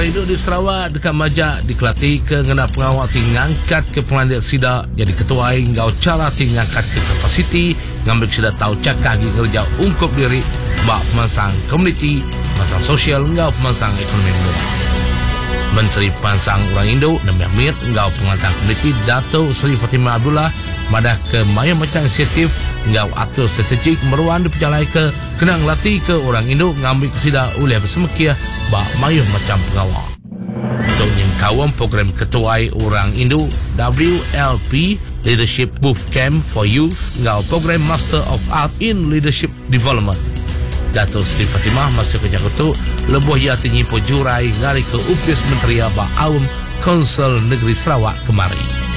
orang hidup di Sarawak dekat Majak di Kelati ke ngena pengawal ngangkat ke pengandian sida jadi ketua ngau cara ngangkat ke kapasiti ngambil sida tahu cakap gi kerja ungkup diri bak pemansang komuniti, pemansang sosial ngau pemansang ekonomi muda. Menteri Pemansang Orang Indo Nami Hamid ngau pengantar komuniti Dato' Seri Fatimah Abdullah madah ke maya macam inisiatif ngau atur strategik meruan diperjalai ke kena ngelatih ke orang Indo ngambil kesida oleh bersemekia bak mayuh macam pengawal. Untuk nyengkawam program ketuai orang Indo WLP Leadership Bootcamp for Youth ngau program Master of Art in Leadership Development. Dato' Seri Fatimah masuk ke Jakarta lebuh ia tenyimpo jurai ngari ke UPS Menteri Abah Awam Konsel Negeri Sarawak kemari.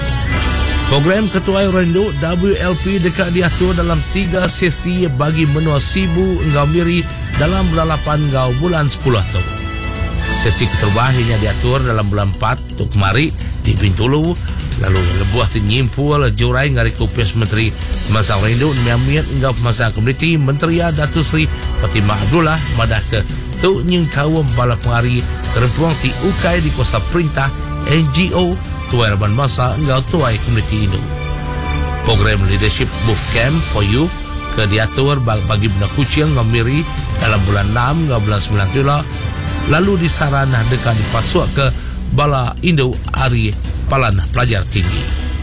Program Ketua Orang Indo WLP dekat diatur dalam 3 sesi bagi menua Sibu engau Miri dalam bulan 8 engau bulan 10 tu. Sesi keterbahagiannya diatur dalam bulan 4 tu kemari di Bintulu. Lalu lebuah tenyimpul jurai ngari ke UPS Menteri Pemansang Orang Indo Nami engau Pemansang Komuniti Menteri Dato' Seri Fatimah Abdullah madah ke tu nyengkawam bala pengari terempuang ti ukai di kuasa perintah NGO Tuai Raban Masa engau tuai komuniti Indo. Program Leadership Bootcamp for Youth ke diatur bagi benda kucing ngamiri dalam bulan 6 engau bulan 9 tula. Lalu disaran dekat dipasuak ke bala Indo Ari Palan Pelajar Tinggi.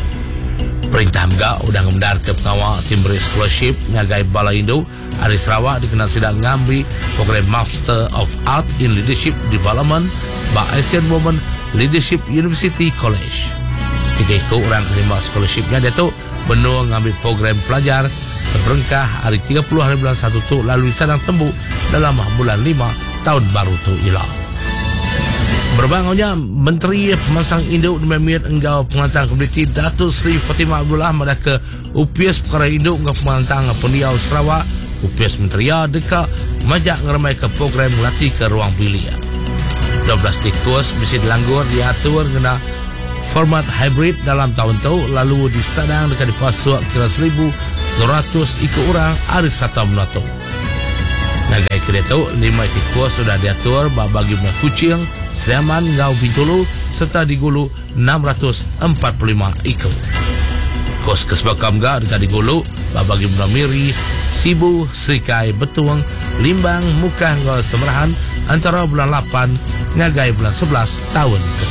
Perintah mga udang mendar ke pengawal Timbre Scholarship ngagai bala Indo Ari Sarawak dikenal sedang ngambil program Master of Art in Leadership Development by Asian Women Leadership University College. 3 orang terima scholarshipnya dia tu benua ngambil program pelajar terberengkah hari 30 hari bulan 1 tu lalu sadang tembu dalam bulan 5 tahun baru tu ialah. Berbangunnya Menteri Pemansang Indo Nami engau pengantar komuniti Dato' Seri Fatimah Abdullah madah ke UPS Perkara Indo engau pengantar Pendiau Sarawak UPS Menteri dekat majak ngeramai ke program melatih ke ruang bilik. 12 tikus mesti dilanggur diatur kena format hybrid dalam tahun tu lalu disadang dekat dipasuk kira 1,200 ikut orang hari satu menato. Nagai kira tu 5 tikus sudah diatur bagi benda kucing Seaman ngau Bintulu serta digulu 645 ikut. Kos kesebakam ga dekat digulu bagi benda Miri, Sibu, Serikai, Betuang, Limbang, Mukah ngau Semerahan antara bulan 8 ngagai bulan 11 tahun itu.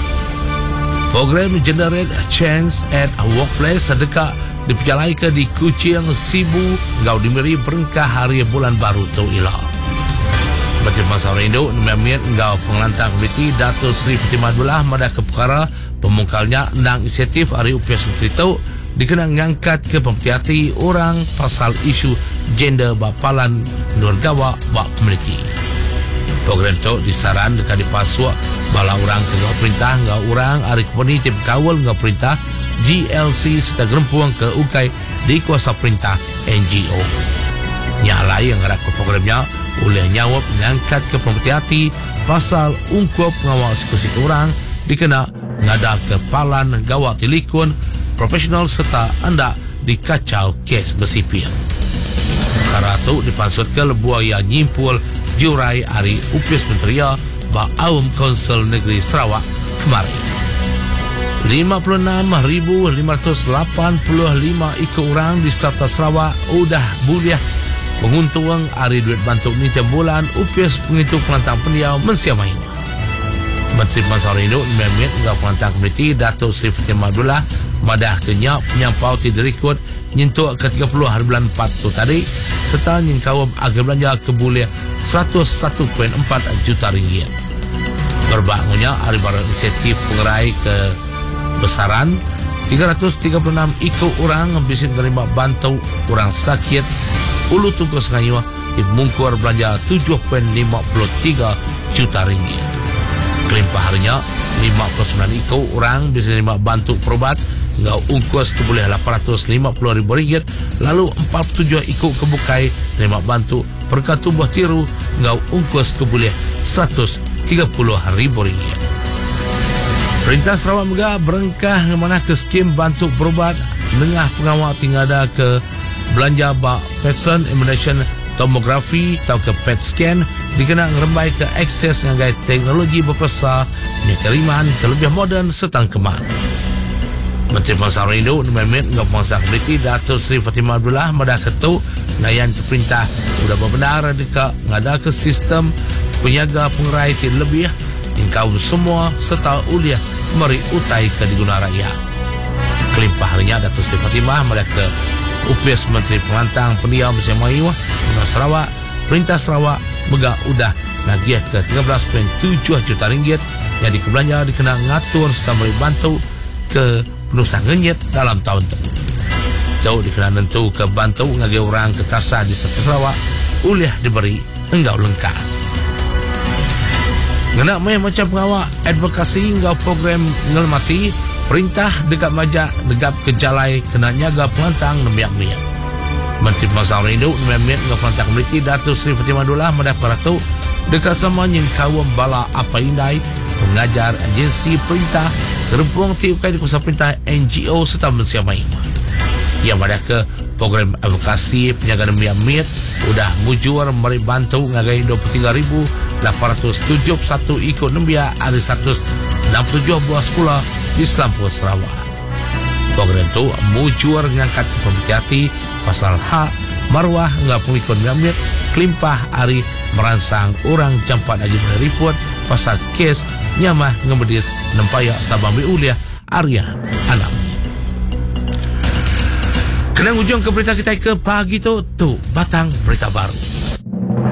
Program Generate Change at Workplace sedekah diperjalai ke di Kuching, Sibu, ngau Dimiri berengkah hari bulan baru tu ilah. Menteri Pemansang Orang Indo Nami engau pengelantar komuniti Dato' Seri Fatimah Abdullah madah ke perkara pemungkalnya nang inisiatif hari UPS Menteri tu dikenang ngangkat ke pemerhati orang pasal isu gender bapalan luar gawa bak komuniti. Program tu disaran dekat dipasuk bala orang ke ngau perintah ngau orang hari komuniti berkawal ngau perintah GLC serta gerempuang ke ukai di kuasa perintah NGO. Nyalai yang gerak ke programnya oleh nyawab mengangkat ke pemerhati pasal ungkup pengawal eksekusi orang dikena ngada kepalan gawat tilikun profesional serta anda dikacau kes bersipil. Perkara itu dipansut ke lebuah yang nyimpul jurai hari UPS Menteri Bah Awam Konsel Negeri Sarawak kemarin. 56,585 ikut orang di Serta Sarawak udah buliah menguntung hari duit bantuk ni tiap bulan UPS pengitu penantang Pendiau mensiamai. Menteri Pemansang Orang Indo Nami engau penantang komuniti Dato' Seri Fatimah Abdullah madah kenyap penyampau tidak rekod nyentuk ke 30 hari bulan 4 tu tadi serta nyengkawam agar belanja kebuliah 101.4 juta ringgit. Berbangunnya hari baru inisiatif pengerai ke besaran 336 ikut orang bisa menerima bantu orang sakit ulu tungkus ngayu dimungkur belanja 7.53 juta ringgit. Kelimpah harinya 59 ikut orang bisa menerima bantu perubat ngau ungkus keboleh RM850,000 lalu 47 ikut kebukai menerima bantu perkat tubuh tiru ngau ungkus keboleh RM130,000. Perintah Sarawak Mega berengkah mana ke skim bantu berubat tengah pengawal tingada ke belanja bak patient immunization tomografi atau ke PET scan dikenang rembai ke akses dengan teknologi berpesar, keriman ke lebih moden serta keman. Menteri Pengusaha Rindu Mehmet dengan Pengusaha Komuniti Datuk Seri Fatimah Abdullah madah ketuk ngayan ke perintah sudah berbenar dekat ngada ke sistem penyaga pengerai lebih ingkau semua serta uliah meri utai ke diguna rakyat. Kelimpah harinya Datuk Seri Fatimah madah ke UPS Menteri Pengelantang Pendiam bersama Iwah Sarawak, Perintah Sarawak megak udah nagiah ke 13.7 juta ringgit yang dikebelanja dikenal ngatur serta beri bantu ke penusan ngenyet dalam tahun itu. Jauh dikenal tentu ke bantu ngagi orang ke tasah di Sarawak uliah diberi enggau lengkas. Ngenak meh macam pengawak advokasi enggau program ngelmati perintah dekat majak dekat kejalai kena nyaga pelantang nemiak-miak. Menteri Pengusaha Rindu Mehmet dengan Pelantang Komuniti Datuk Seri Fatimah Abdullah madah peratu dekat sama yang kawam bala apa indai mengajar agensi perintah terhubung tiap kali kuasa perintah NGO serta mensiamai yang madah ke program advokasi penjagaan miat udah mujur meri bantu ngagai 23,871 ikut nembia ada 167 buah sekolah di Selampur Sarawak. Program itu mujur ngangkat pembicaraan pasal hak marwah enggak pengikut miat kelimpah hari merangsang orang campak lagi report pasal kes nyamah ngemedis nempayak stabang uliah Arya Anam. Kenang ujung ke berita kita ke pagi tu batang berita baru.